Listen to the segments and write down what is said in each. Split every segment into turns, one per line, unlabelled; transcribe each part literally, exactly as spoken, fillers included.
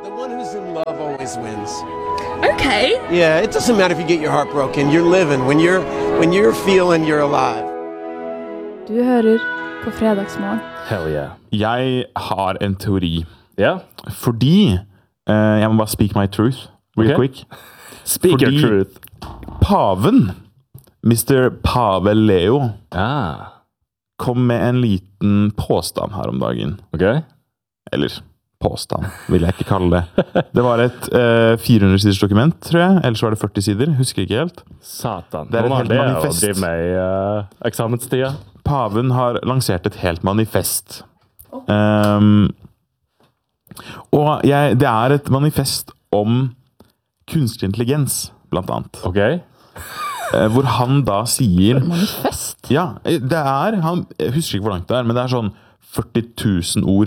The one who's in love always wins.
Okay.
Yeah, it doesn't matter if you get your heart broken. You're living. When you're, when you're feeling, you're alive.
Du hører på Fredagsmorgen.
Hell yeah.
Jeg har en teori.
Ja?
Fordi eh, jeg må bare speak my truth real
Ok.
quick.
Speak
Fordi
your truth.
Paven, mister Pave Leo,
Ah,
kom med en liten påstand her om dagen.
ok.
Eller påstand, vil jeg ikke kalle det. Det var et eh, fire hundre siders dokument, tror jeg. Ellers var det førti sider. Husker ikke helt.
Satan.
Det er et
Noen har
helt
det
manifest.
å drive med i uh, eksamenstida.
Paven har lansert et helt manifest. Um, og jeg, det er et manifest om kunstig intelligens, blant annet.
Ok?
Eh, hvor han da sier...
Manifest?
Ja, det er... Han, jeg husker ikke hvor langt det er, men det er sånn førti tusen ord.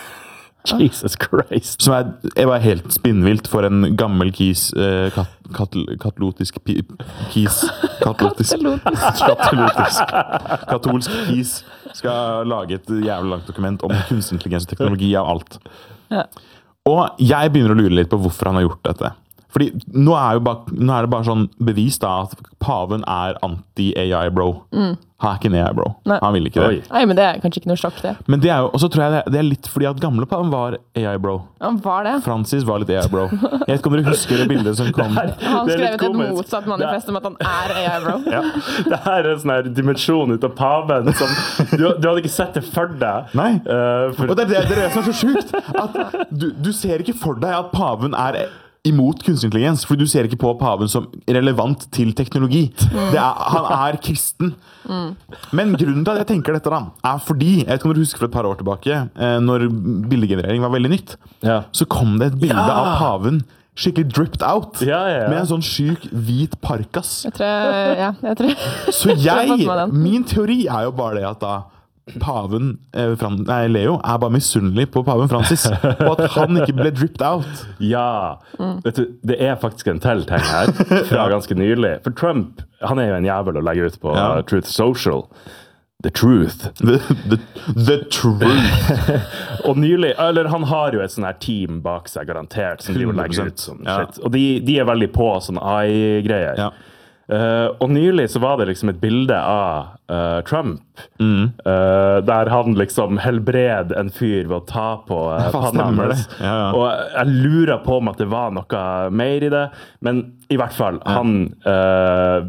Jesus Christ.
Som er, jeg var helt spinnvilt for en gammel kis, eh, kat, kat, katolotisk pi- kis, katolotisk, katolotisk, katolsk kis, skal lage et jævlig langt dokument om kunstig intelligens og teknologi av alt.
Ja.
Og jeg begynner å lure litt på hvorfor han har gjort dette. Fordi nå er, jo bare, nå er det bare sånn bevis da at paven er anti-A I bro. Mm. Han er ikke en A I bro.
Nei.
Han vil ikke det.
Oi.
Nei, men det er kanskje ikke noe sjokk, det.
Men det er jo, og så tror jeg det, det er litt fordi at gamle paven var A I bro.
Han var det.
Francis var litt A I bro. Jeg vet ikke om dere husker det bildet som kom.
Han
Det er litt
skrevet et
komisk.
motsatt manifest om at han er A I, bro.
Ja.
Det her er en sånn her dimensjon ut av paven som du, du hadde ikke sett det for deg.
Nei.
Eh, for,
Og det er det, det er det som er så sjukt. At du, du ser ikke for deg at paven er imot kunstig intelligens, fordi du ser ikke på paven som relevant til teknologi. Det er, han er kristen. Men grunnen til at jeg tenker dette da, er fordi, jeg vet ikke om dere husker for et par år tilbake, eh, når bildegenerering var veldig nytt,
ja.
så kom det et bilde
Ja.
av paven skikkelig dripped out,
Ja, ja, ja.
med en sånn syk hvit parkas.
Jeg tror, ja, jeg tror.
Så
Jeg har fått
jeg,
med den.
min teori er jo bare det at da paven, eh, Fran, nei, Leo, er bare misunnelig på paven Francis, og at han ikke ble dripped out.
Ja. Vet du, det er faktisk en til ting her fra ganske nylig. For Trump, han er jo en jævel å legge ut på
Ja.
uh, Truth Social. The Truth.
The, the, the truth.
Og nylig, eller han har jo et sånn her team bak seg, garantert, som driver og legger ut sånn
Ja.
shit. Og de, de er veldig på sånn A I-greier.
Ja.
Uh, og nylig så var det liksom et bilde av uh, Trump,
Mm.
uh, der han liksom helbred en fyr ved å ta på uh,
Ja, faen,
panna
stemmer
hans.
det. Ja, ja.
Og jeg lurer på om at det var noe mer i det, men i hvert fall, han uh,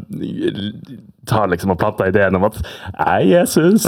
tar liksom og planter ideen om at «Ei, Jesus!»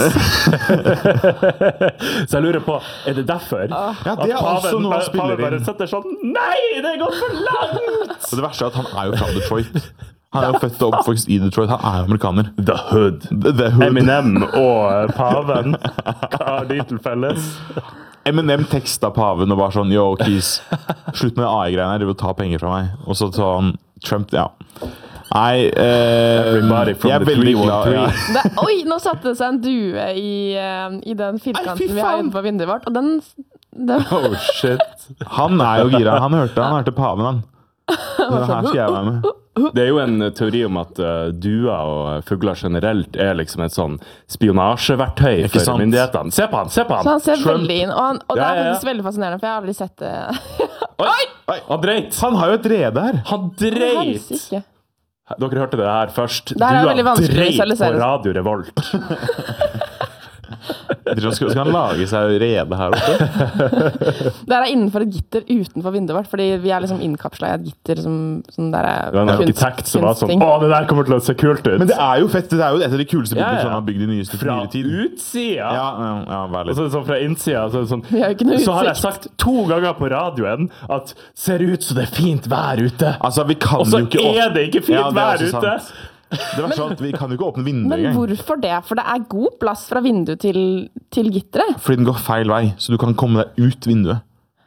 Så jeg lurer på, er det derfor?
Ja, det er
at
også noe han spiller
paven bare
inn.
setter sånn «Nei, det går for langt!»
Og det verste er at han er jo fra Detroit. Han er jo født og oppvokst i Detroit. Han er jo amerikaner.
The Hood.
The, the hood.
Eminem og paven. Hva har de til felles?
Eminem teksta paven og var sånn, yo, Keys, slutt med A I-greiene her, du vil ta penger fra meg. Og så tar han Trump, ja. Nei, eh,
Everybody from
jeg er
the
veldig
three one
glad.
three.
Ja.
Det, oi, nå satte det seg en due i, eh, i den
Nei,
firkanten
fy
vi har
faen!
inne på vinduet vårt, og den... den
Oh, shit.
Han er jo gira. Han hørte, han hørte paven, han. Så her skal jeg være med.
Det er jo en teori om at uh, duer og fugler generelt er liksom et sånn spionasjeverktøy
Ikke
for
sant?
myndighetene. Se på han, se på han!
Så han ser
Trump.
veldig inn, og, han, og det
Ja,
er
ja, ja.
faktisk veldig fascinerende, for jeg har aldri sett det.
Oi! Han dreit!
Han har jo et rede her.
Han dreit!
Helsike.
Dere hørte det her først.
Det her er
Dua
veldig vanskelig å
dreit på
visualisere.
Radio Revolt.
Skal, skal han lage seg rede her oppe?
Det her er innenfor et gitter utenfor vinduet vårt, fordi vi er liksom innkapslet i et gitter som, som der er
Det var en
kunst-
arkitekt som var sånn
kunstting.
Å, det der kommer til å se kult ut!
Men det er jo fett. Det er jo et av de kuleste
Ja,
bildene
ja.
som han har bygd i nyeste
Fra
nyere tid.
utsida!
Ja, ja, ja, vær
Og
litt.
så er det sånn fra innsida så, er det sånn,
Vi har jo ikke noe
så har jeg
utsikt.
sagt to ganger på radioen at ser ut som det er fint vær ute.
Altså, vi kan
Og så
jo ikke
er det ikke fint
Ja, det er
vær
også
ute.
sant. Det verste er at vi kan jo ikke åpne vinduet
Men
engang.
hvorfor det? For det er god plass fra vinduet til, til gitteret.
Fordi den går feil vei, så du kan komme deg ut vinduet.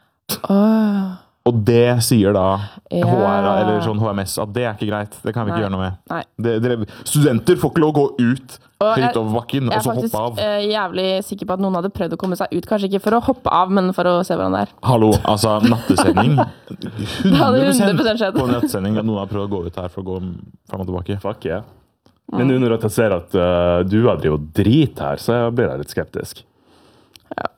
Åh,
Og det sier da
Ja.
H R, eller sånn H M S, at det er ikke greit. Det kan vi ikke
Nei.
gjøre noe med.
nei.
Det, dere, studenter får ikke lov å gå ut
Og jeg-
høyt over bakken,
Jeg
og
er
så
faktisk
hoppe av.
eh, jævlig sikker på at noen hadde prøvd å komme seg ut. Kanskje ikke for å hoppe av, men for å se hvordan det er.
Hallo, altså, nattesending.
hadde hundre prosent skjedd.
på nattesending at noen har prøvd å gå ut her for å gå fram og tilbake.
Fuck yeah. Men nå når jeg ser at uh, du har drivet drit her, så blir jeg litt skeptisk.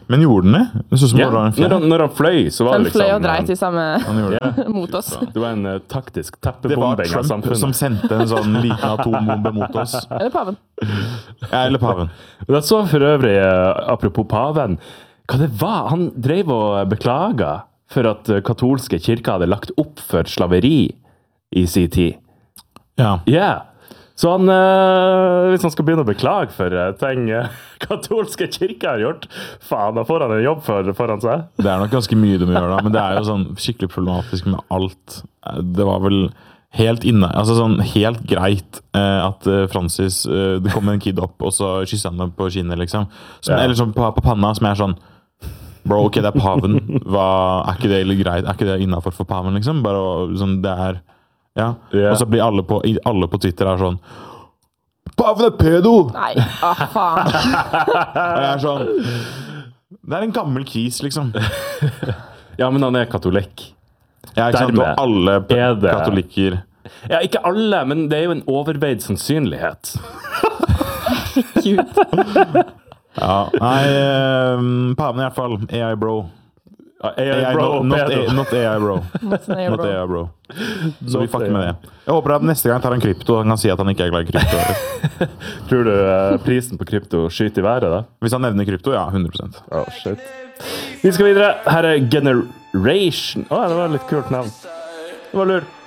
Men gjorde den det? Det så som
Ja,
det var en
når,
fjær.
han, når han fløy, så var
Den
det liksom
fløy og dreit i samme
Han gjorde det.
mot oss.
Det var en uh, taktisk
Det var
teppebombing av
Trump
samfunnet.
som sendte en sånn liten atombombe mot oss.
Eller paven.
Ja, eller paven.
Jeg så for øvrig, uh, apropos paven, hva det var? Han drev og beklaga for at uh, katolske kirker hadde lagt opp for slaveri i sin tid.
Ja.
Ja. Yeah. Så han, uh, hvis han skal begynne å beklage for uh, ting uh, katolske kirker har gjort, faen, da får han en jobb for, foran seg.
Det er nok ganske mye de gjør da, men det er jo sånn skikkelig problematisk med alt. Det var vel helt inne, altså sånn helt greit eh, at eh, Francis, eh, det kom en kid opp, og så kysser han dem på kinnet, liksom. Som,
Ja.
Eller sånn på, på panna, som er sånn, bro, ok, det er paven. Hva, er ikke det litt greit? Er ikke det innenfor for paven, liksom? Bare å- sånn, det er, ja.
Ja.
Og så blir alle på, i- alle på Twitter er sånn, paven er pedo!
Nei, ah, faen.
Og jeg er sånn, det er en gammel kis, liksom.
Ja, men han er katolikk.
Ja, ikke sant?
Dermed
Og alle
er det-
katolikker.
Ja, ikke alle, men det er jo en overveid sannsynlighet.
Cute.
Ja, nei, eh, paven i hvert fall, A I bro.
Ja,
A I,
bro,
not, not,
pedo.
A, not A I bro.
Nesten er jo
Not
bro.
A I bro. Så vi
Not
fucker
A I.
med det. Jeg håper at neste gang tar han krypto, han kan si at han ikke er glad i krypto.
Tror du uh, prisen på krypto skyter i været da?
Hvis han nevner krypto, ja, hundre prosent.
Oh, shit. Vi skal videre. Her er Generation. Åh, det var et litt kult navn. Det var lurt.